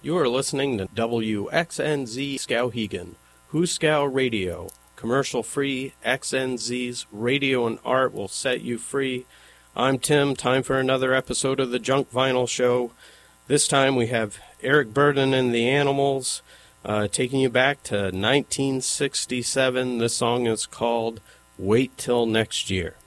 You are listening to WXNZ Skowhegan, Hooskow Radio. Commercial-free XNZ's Radio and Art will set you free. I'm Tim. Time for another episode of the Junk Vinyl Show. This time we have Eric Burdon and the Animals taking you back to 1967. This song is called Wait Till Next Year.